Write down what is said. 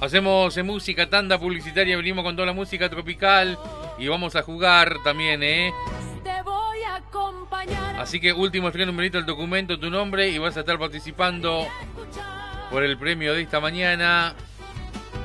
Hacemos música, tanda publicitaria, venimos con toda la música tropical y vamos a jugar también, Te voy a acompañar. Así que último estreno, numerito el documento, tu nombre y vas a estar participando por el premio de esta mañana.